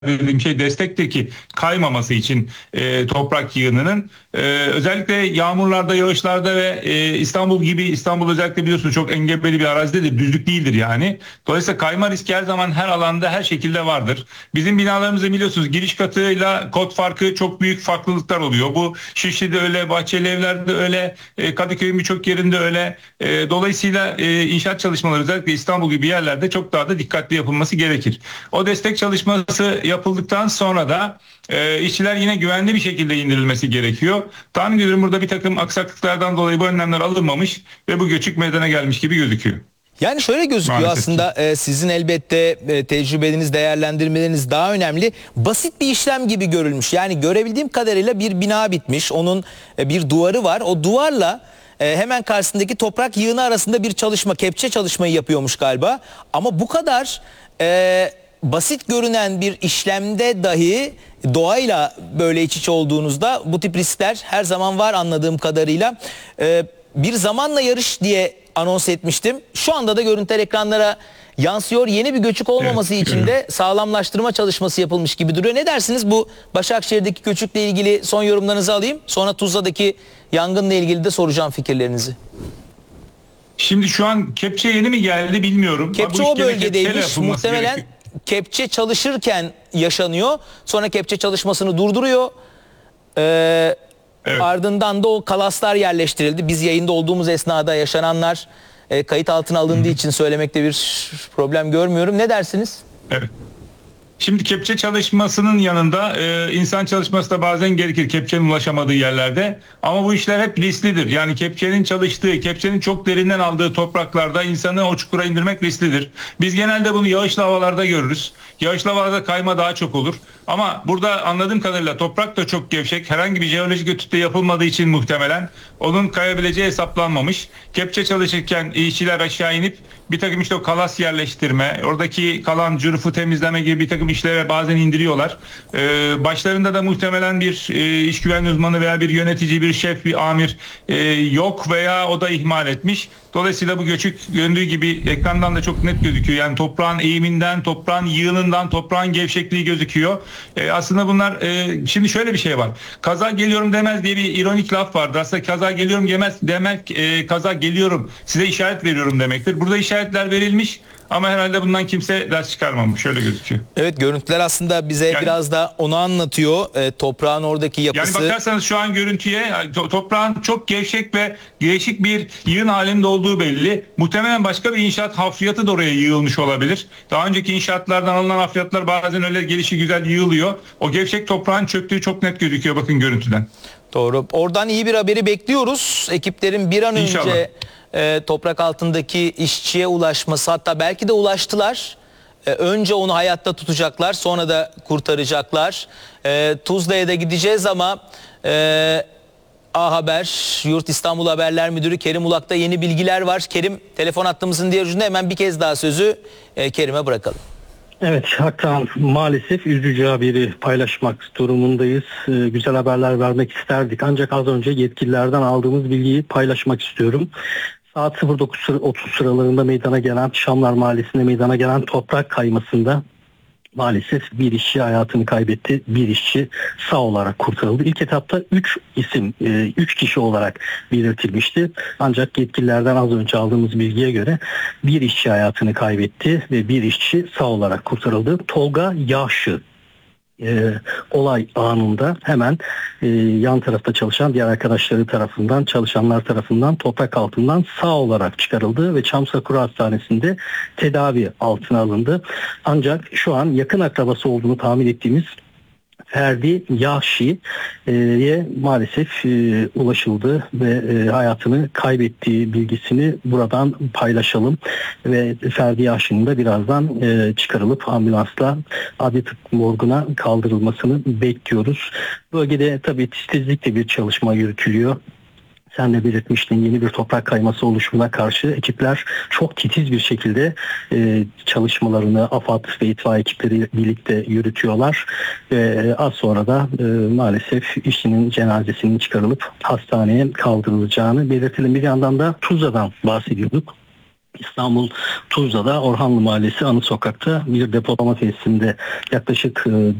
dediğim şey destekteki kaymaması için toprak yığınının özellikle yağmurlarda, yağışlarda ve İstanbul gibi, İstanbul özellikle biliyorsunuz çok engebeli bir arazidedir, düzlük değildir yani. Dolayısıyla kayma riski her zaman her alanda, her şekilde vardır. Bizim binalarımızda biliyorsunuz giriş katıyla kod farkı çok büyük farklılıklar oluyor. Bu Şişli'de öyle, Bahçeli Evler'de öyle, Kadıköy'ün birçok yerinde öyle. Dolayısıyla inşaat çalışmaları özellikle İstanbul gibi yerlerde çok daha da dikkatli yapılması gerekir. O destek çalışması yapıldıktan sonra da işçiler yine güvenli bir şekilde indirilmesi gerekiyor. Tahmin ediyorum burada bir takım aksaklıklardan dolayı bu önlemler alınmamış ve bu göçük meydana gelmiş gibi gözüküyor. Yani şöyle gözüküyor maalesef aslında sizin elbette tecrübeniz, değerlendirmeleriniz daha önemli. Basit bir işlem gibi görülmüş. Yani görebildiğim kadarıyla bir bina bitmiş. Onun bir duvarı var. O duvarla hemen karşısındaki toprak yığını arasında bir çalışma, kepçe çalışmayı yapıyormuş galiba. Ama bu kadar basit görünen bir işlemde dahi doğayla böyle iç içe olduğunuzda bu tip riskler her zaman var anladığım kadarıyla. Bir zamanla yarış diye anons etmiştim. Şu anda da görüntüler ekranlara yansıyor. Yeni bir göçük olmaması için de sağlamlaştırma çalışması yapılmış gibi duruyor. Ne dersiniz bu Başakşehir'deki göçükle ilgili son yorumlarınızı alayım. Sonra Tuzla'daki yangınla ilgili de soracağım fikirlerinizi. Şimdi şu an kepçe yeni mi geldi bilmiyorum. Kepçe o bölgedeymiş. Muhtemelen kepçe çalışırken yaşanıyor. Sonra kepçe çalışmasını durduruyor. Evet. Ardından da o kalaslar yerleştirildi. Biz yayında olduğumuz esnada yaşananlar kayıt altına alındığı için söylemekte bir problem görmüyorum. Ne dersiniz? Evet. Şimdi kepçe çalışmasının yanında insan çalışması da bazen gerekir kepçenin ulaşamadığı yerlerde. Ama bu işler hep risklidir. Yani kepçenin çalıştığı, kepçenin çok derinden aldığı topraklarda insanı o çukura indirmek risklidir. Biz genelde bunu yağışlı havalarda görürüz. Yağışlı havalarda kayma daha çok olur. Ama burada anladığım kadarıyla toprak da çok gevşek. Herhangi bir jeolojik etütte yapılmadığı için muhtemelen onun kayabileceği hesaplanmamış. Kepçe çalışırken işçiler aşağı inip bir takım işte o kalas yerleştirme, oradaki kalan cürfü temizleme gibi bir takım işlere bazen indiriyorlar. Başlarında da muhtemelen bir iş güvenliği uzmanı veya bir yönetici, bir şef, bir amir yok veya o da ihmal etmiş. Dolayısıyla bu göçük göründüğü gibi ekrandan da çok net gözüküyor. Yani toprağın eğiminden, toprağın yığınından, toprağın gevşekliği gözüküyor. Aslında bunlar şimdi şöyle bir şey var. Kaza geliyorum demez diye bir ironik laf vardır. Aslında kaza geliyorum demek kaza geliyorum size işaret veriyorum demektir. Burada işaretler verilmiş. Ama herhalde bundan kimse ders çıkarmamış. Şöyle gözüküyor. Evet, görüntüler aslında bize biraz da onu anlatıyor. Toprağın oradaki yapısı. Yani bakarsanız şu an görüntüye toprağın çok gevşek ve değişik bir yığın halinde olduğu belli. Muhtemelen başka bir inşaat hafriyatı da oraya yığılmış olabilir. Daha önceki inşaatlardan alınan hafriyatlar bazen öyle gelişi güzel yığılıyor. O gevşek toprağın çöktüğü çok net gözüküyor bakın görüntüden. Doğru. Oradan iyi bir haberi bekliyoruz. Ekiplerin bir an önce toprak altındaki işçiye ulaşması, hatta belki de ulaştılar. Önce onu hayatta tutacaklar, sonra da kurtaracaklar. Tuzla'ya da gideceğiz ama A Haber, Yurt İstanbul Haberler Müdürü Kerim Ulak'ta yeni bilgiler var. Kerim, telefon hattımızın diğer ucunda, hemen bir kez daha sözü Kerim'e bırakalım. Evet, hatta maalesef üzücü haberi paylaşmak durumundayız. Güzel haberler vermek isterdik. Ancak az önce yetkililerden aldığımız bilgiyi paylaşmak istiyorum. Saat 09.30 sıralarında meydana gelen, Şamlar Mahallesi'nde meydana gelen toprak kaymasında maalesef bir işçi hayatını kaybetti. Bir işçi sağ olarak kurtarıldı. İlk etapta 3 kişi olarak belirtilmişti. Ancak yetkililerden az önce aldığımız bilgiye göre bir işçi hayatını kaybetti ve bir işçi sağ olarak kurtarıldı. Tolga Yağşı olay anında hemen yan tarafta çalışan diğer arkadaşları tarafından, çalışanlar tarafından toprak altından sağ olarak çıkarıldı ve Çamsakura Hastanesi'nde tedavi altına alındı. Ancak şu an yakın akrabası olduğunu tahmin ettiğimiz Ferdi Yahşi'ye maalesef ulaşıldı ve hayatını kaybettiği bilgisini buradan paylaşalım ve Ferdi Yahşi'nin de birazdan çıkarılıp ambulansla adli tıp morguna kaldırılmasını bekliyoruz. Bölgede tabii titizlikle bir çalışma yürütülüyor. Sen de belirtmiştin, yeni bir toprak kayması oluşumuna karşı ekipler çok titiz bir şekilde çalışmalarını AFAD ve itfaiye ekipleri birlikte yürütüyorlar. Az sonra da maalesef işçinin cenazesinin çıkarılıp hastaneye kaldırılacağını belirtelim. Bir yandan da Tuzla'dan bahsediyorduk. İstanbul Tuzla'da Orhanlı Mahallesi Anıt Sokak'ta bir depolama tesisinde yaklaşık